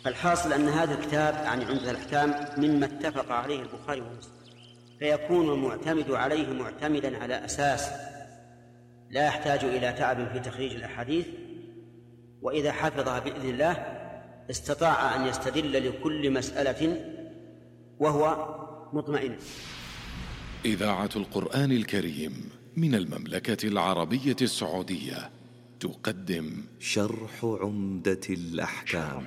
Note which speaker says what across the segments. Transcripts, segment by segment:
Speaker 1: فالحاصل أن هذا الكتاب يعني عمدة الأحكام مما اتفق عليه البخاري ومسلم، فيكون المعتمد عليه معتمدا على أساس لا يحتاج إلى تعب في تخريج الأحاديث، وإذا حفظها بإذن الله استطاع أن يستدل لكل مسألة وهو مطمئن.
Speaker 2: إذاعة القرآن الكريم من المملكة العربية السعودية تقدم
Speaker 3: شرح عمدة الأحكام.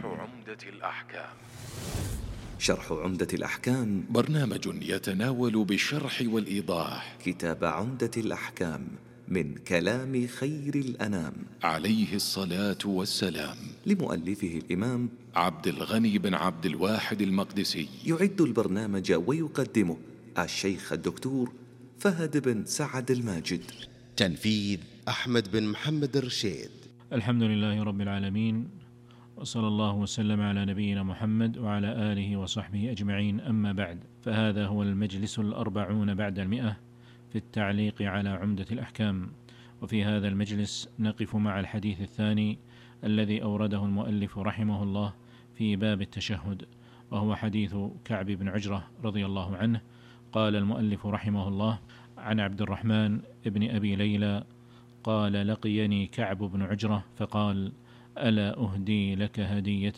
Speaker 3: شرح عمدة الأحكام
Speaker 2: برنامج يتناول بالشرح والإيضاح
Speaker 3: كتاب عمدة الأحكام من كلام خير الأنام
Speaker 2: عليه الصلاة والسلام،
Speaker 3: لمؤلفه الإمام
Speaker 2: عبد الغني بن عبد الواحد المقدسي.
Speaker 3: يعد البرنامج ويقدمه الشيخ الدكتور فهد بن سعد الماجد.
Speaker 4: تنفيذ أحمد بن محمد الرشيد.
Speaker 5: الحمد لله رب العالمين، وصلى الله وسلم على نبينا محمد وعلى آله وصحبه أجمعين. أما بعد، فهذا هو المجلس 40 بعد 100 في التعليق على عمدة الأحكام. وفي هذا المجلس نقف مع الحديث الثاني الذي أورده المؤلف رحمه الله في باب التشهد، وهو حديث كعب بن عجرة رضي الله عنه. قال المؤلف رحمه الله: عن عبد الرحمن ابن أبي ليلى قال: لقيني كعب بن عجرة فقال: ألا أهدي لك هدية؟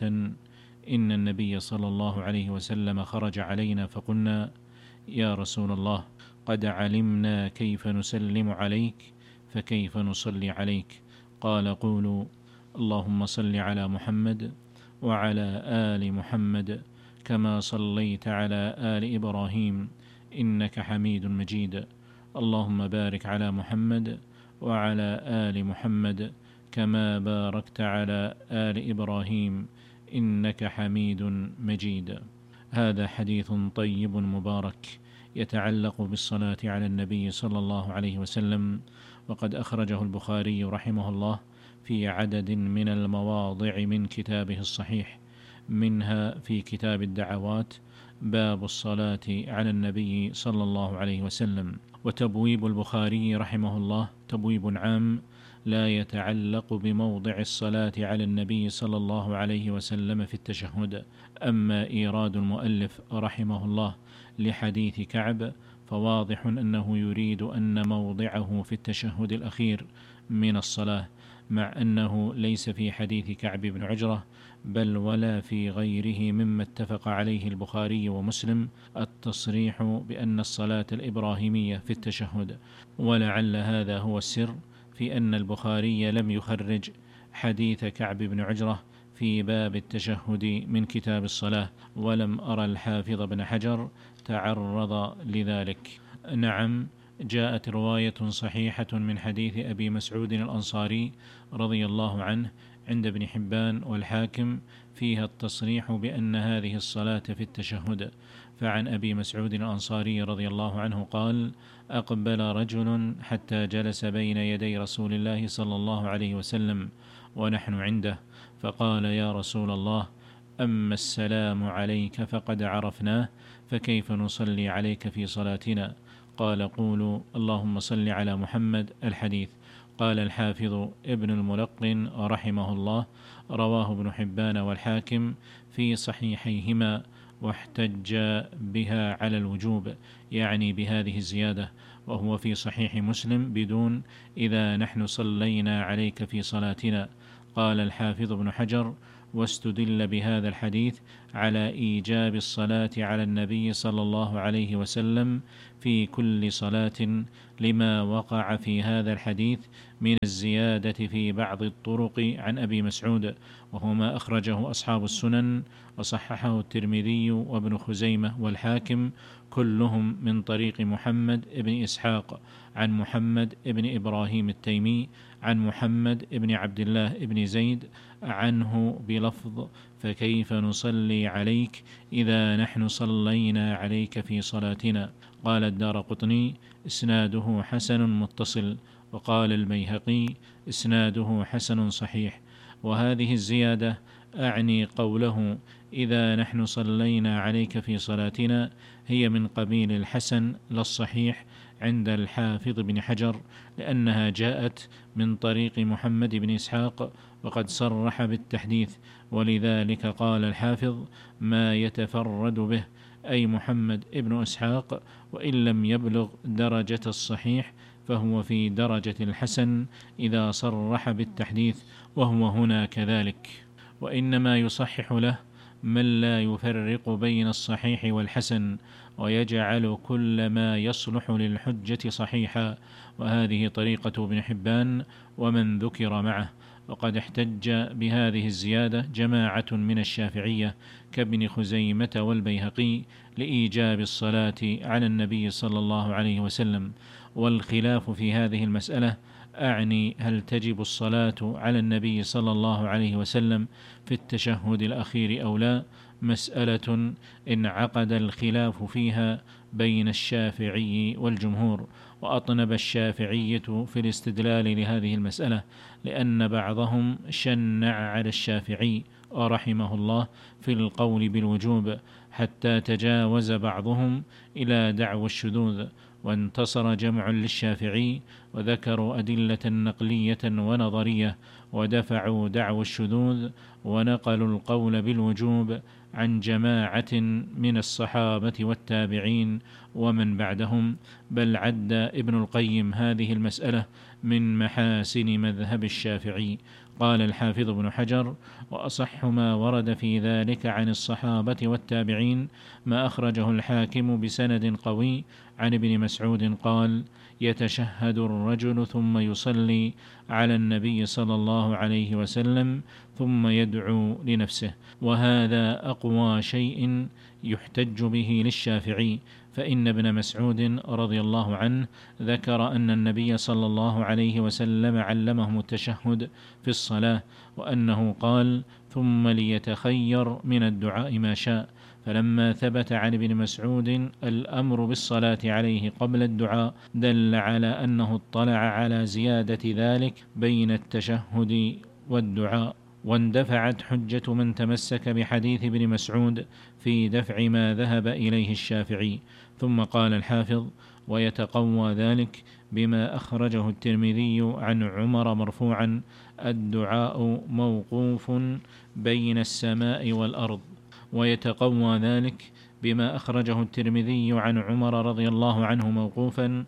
Speaker 5: إن النبي صلى الله عليه وسلم خرج علينا فقلنا: يا رسول الله، قد علمنا كيف نسلم عليك، فكيف نصلي عليك؟ قال: قولوا اللهم صل على محمد وعلى آل محمد كما صليت على آل إبراهيم إنك حميد مجيد. اللهم بارك على محمد وعلى آل محمد كما باركت على آل إبراهيم إنك حميد مجيد. هذا حديث طيب مبارك يتعلق بالصلاة على النبي صلى الله عليه وسلم، وقد أخرجه البخاري رحمه الله في عدد من المواضع من كتابه الصحيح، منها في كتاب الدعوات باب الصلاة على النبي صلى الله عليه وسلم. وتبويب البخاري رحمه الله تبويب عام لا يتعلق بموضع الصلاة على النبي صلى الله عليه وسلم في التشهد. أما إيراد المؤلف رحمه الله لحديث كعب فواضح أنه يريد أن موضعه في التشهد الأخير من الصلاة، مع أنه ليس في حديث كعب بن عجرة بل ولا في غيره مما اتفق عليه البخاري ومسلم التصريح بأن الصلاة الإبراهيمية في التشهد. ولعل هذا هو السر في أن البخاري لم يخرج حديث كعب بن عجرة في باب التشهد من كتاب الصلاة، ولم أرى الحافظ بن حجر تعرض لذلك. نعم، جاءت رواية صحيحة من حديث أبي مسعود الأنصاري رضي الله عنه عند ابن حبان والحاكم فيها التصريح بأن هذه الصلاة في التشهد. فعن أبي مسعود الأنصاري رضي الله عنه قال: أقبل رجل حتى جلس بين يدي رسول الله صلى الله عليه وسلم ونحن عنده، فقال: يا رسول الله، أما السلام عليك فقد عرفناه، فكيف نصلي عليك في صلاتنا؟ قال: قولوا اللهم صل على محمد. الحديث. قال الحافظ ابن الملقن رحمه الله: رواه ابن حبان والحاكم في صحيحيهما، واحتج بها على الوجوب، يعني بهذه الزيادة، وهو في صحيح مسلم بدون إذا نحن صلينا عليك في صلاتنا. قال الحافظ ابن حجر: واستدل بهذا الحديث على إيجاب الصلاة على النبي صلى الله عليه وسلم في كل صلاة، لما وقع في هذا الحديث من الزيادة في بعض الطرق عن أبي مسعود، وهو ما أخرجه أصحاب السنن وصححه الترمذي وابن خزيمة والحاكم، كلهم من طريق محمد بن إسحاق عن محمد بن إبراهيم التيمي عن محمد بن عبد الله بن زيد عنه بلفظ: فكيف نصلي عليك إذا نحن صلينا عليك في صلاتنا. قال الدارقطني: إسناده حسن متصل. وقال البيهقي: إسناده حسن صحيح. وهذه الزيادة أعني قوله إذا نحن صلينا عليك في صلاتنا هي من قبيل الحسن لا الصحيح عند الحافظ بن حجر، لأنها جاءت من طريق محمد بن إسحاق وقد صرح بالتحديث، ولذلك قال الحافظ: ما يتفرد به، أي محمد بن إسحاق، وإن لم يبلغ درجة الصحيح فهو في درجة الحسن إذا صرح بالتحديث، وهو هنا كذلك. وإنما يصحح له من لا يفرق بين الصحيح والحسن، ويجعل كل ما يصلح للحجة صحيحا، وهذه طريقة ابن حبان ومن ذكر معه. وقد احتج بهذه الزيادة جماعة من الشافعية كابن خزيمة والبيهقي لإيجاب الصلاة على النبي صلى الله عليه وسلم. والخلاف في هذه المسألة، أعني هل تجب الصلاة على النبي صلى الله عليه وسلم في التشهد الأخير أو لا، مسألة انعقد الخلاف فيها بين الشافعي والجمهور. وأطنب الشافعية في الاستدلال لهذه المسألة، لأن بعضهم شنع على الشافعي رحمه الله في القول بالوجوب، حتى تجاوز بعضهم إلى دعوى الشذوذ، وانتصر جمع للشافعي وذكروا أدلة نقلية ونظرية، ودفعوا دعوى الشذوذ ونقلوا القول بالوجوب عن جماعة من الصحابة والتابعين ومن بعدهم. بل عد ابن القيم هذه المسألة من محاسن مذهب الشافعي. قال الحافظ ابن حجر: وأصح ما ورد في ذلك عن الصحابة والتابعين ما أخرجه الحاكم بسند قوي عن ابن مسعود قال: يتشهد الرجل ثم يصلي على النبي صلى الله عليه وسلم ثم يدعو لنفسه. وهذا أقوى شيء يحتج به للشافعي، فإن ابن مسعود رضي الله عنه ذكر أن النبي صلى الله عليه وسلم علمهم التشهد في الصلاة، وأنه قال: ثم ليتخير من الدعاء ما شاء. فلما ثبت عن ابن مسعود الأمر بالصلاة عليه قبل الدعاء، دل على أنه اطلع على زيادة ذلك بين التشهد والدعاء. واندفعت حجة من تمسك بحديث ابن مسعود في دفع ما ذهب إليه الشافعي. ثم قال الحافظ: ويتقوى ذلك بما أخرجه الترمذي عن عمر مرفوعا: الدعاء موقوف بين السماء والأرض. ويتقوى ذلك بما أخرجه الترمذي عن عمر رضي الله عنه موقوفا: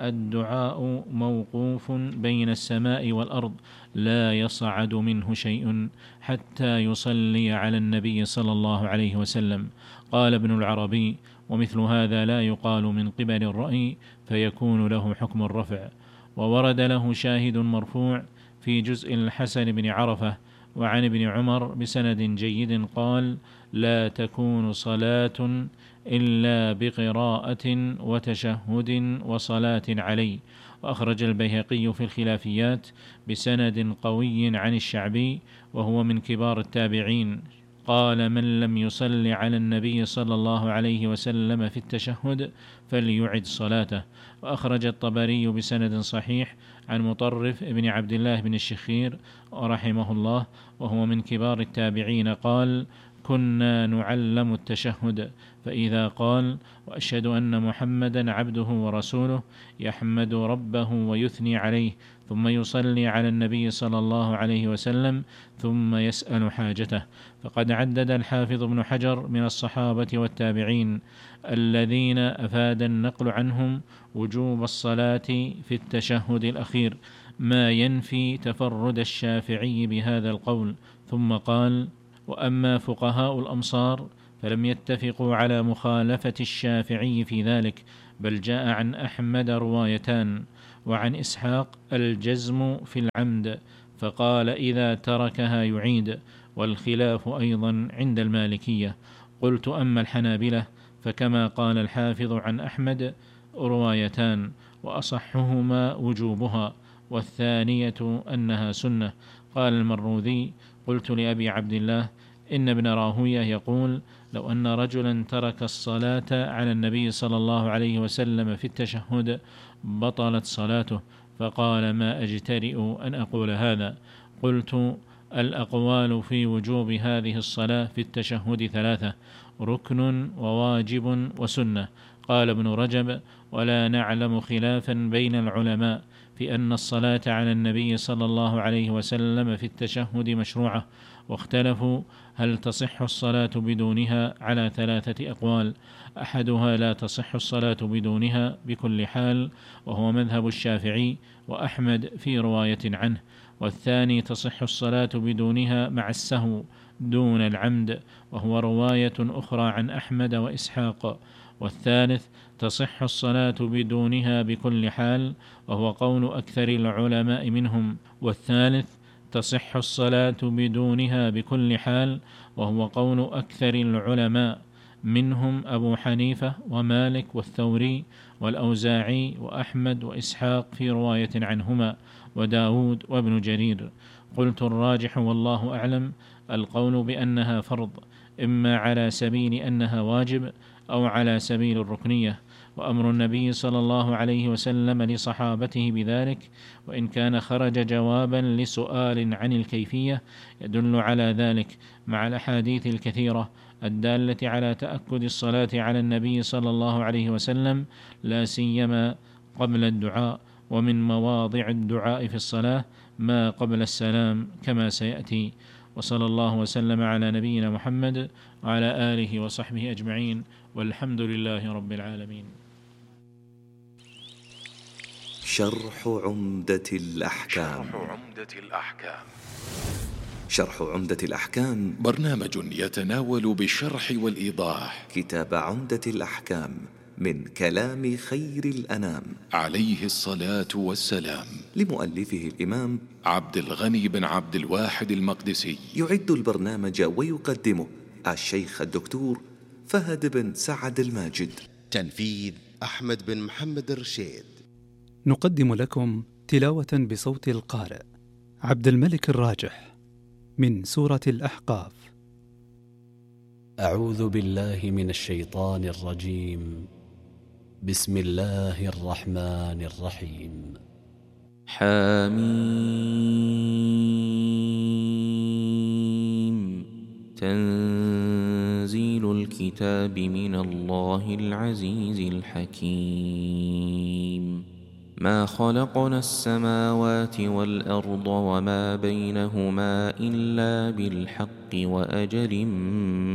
Speaker 5: الدعاء موقوف بين السماء والأرض، لا يصعد منه شيء حتى يصلي على النبي صلى الله عليه وسلم. قال ابن العربي: ومثل هذا لا يقال من قبل الرأي، فيكون له حكم الرفع. وورد له شاهد مرفوع في جزء الحسن بن عرفة وعن ابن عمر بسند جيد قال: لا تكون صلاة إلا بقراءة وتشهد وصلاة علي. وأخرج البيهقي في الخلافيات بسند قوي عن الشعبي وهو من كبار التابعين قال: من لم يصل على النبي صلى الله عليه وسلم في التشهد فليعد صلاته. وأخرج الطبري بسند صحيح عن مطرف بن عبد الله بن الشخير رحمه الله وهو من كبار التابعين قال: كنا نعلم التشهد، فإذا قال: وأشهد أن محمدا عبده ورسوله، يحمد ربه ويثني عليه، ثم يصلي على النبي صلى الله عليه وسلم، ثم يسأل حاجته. فقد عدد الحافظ ابن حجر من الصحابة والتابعين الذين أفاد النقل عنهم وجوب الصلاة في التشهد الأخير، ما ينفي تفرد الشافعي بهذا القول. ثم قال: وأما فقهاء الأمصار فلم يتفقوا على مخالفة الشافعي في ذلك، بل جاء عن أحمد روايتان، وعن إسحاق الجزم في العمد، فقال إذا تركها يعيد، والخلاف أيضا عند المالكية. قلت: أما الحنابلة فكما قال الحافظ عن أحمد روايتان، وأصحهما وجوبها، والثانية أنها سنة. قال المروذي: قلت لأبي عبد الله: إن ابن راهوية يقول: لو أن رجلا ترك الصلاة على النبي صلى الله عليه وسلم في التشهد بطلت صلاته. فقال: ما أجترئ أن أقول هذا. قلت: الأقوال في وجوب هذه الصلاة في التشهد ثلاثة: ركن وواجب وسنة. قال ابن رجب: ولا نعلم خلافا بين العلماء في أن الصلاة على النبي صلى الله عليه وسلم في التشهد مشروعة، واختلفوا هل تصح الصلاة بدونها على 3 أقوال: أحدها لا تصح الصلاة بدونها بكل حال، وهو مذهب الشافعي وأحمد في رواية عنه، والثاني تصح الصلاة بدونها مع السهو دون العمد، وهو رواية أخرى عن أحمد وإسحاق، والثالث تصح الصلاة بدونها بكل حال، وهو قول أكثر العلماء منهم، والثالث تصح الصلاة بدونها بكل حال، وهو قول أكثر العلماء منهم أبو حنيفة ومالك والثوري والأوزاعي وأحمد وإسحاق في رواية عنهما، وداود وابن جرير. قلت الراجح والله أعلم القول بأنها فرض، إما على سبيل أنها واجب أو على سبيل الركنية، وأمر النبي صلى الله عليه وسلم لصحابته بذلك، وإن كان خرج جوابا لسؤال عن الكيفية، يدل على ذلك مع الأحاديث الكثيرة الدالة على تأكد الصلاة على النبي صلى الله عليه وسلم، لا سيما قبل الدعاء، ومن مواضع الدعاء في الصلاة ما قبل السلام كما سيأتي. وصلى الله وسلم على نبينا محمد وعلى آله وصحبه أجمعين، والحمد لله رب العالمين.
Speaker 3: شرح عمدة الأحكام. شرح عمدة الأحكام
Speaker 2: برنامج يتناول بالشرح والإيضاح
Speaker 3: كتاب عمدة الأحكام من كلام خير الأنام
Speaker 2: عليه الصلاة والسلام،
Speaker 3: لمؤلفه الإمام
Speaker 2: عبد الغني بن عبد الواحد المقدسي.
Speaker 3: يعد البرنامج ويقدمه الشيخ الدكتور فهد بن سعد الماجد.
Speaker 4: تنفيذ أحمد بن محمد الرشيد.
Speaker 6: نقدم لكم تلاوة بصوت القارئ عبد الملك الراجح من سورة الأحقاف.
Speaker 7: أعوذ بالله من الشيطان الرجيم. بسم الله الرحمن الرحيم.
Speaker 8: حميم. تنزيل الكتاب من الله العزيز الحكيم. ما خلقنا السماوات والأرض وما بينهما إلا بالحق وأجل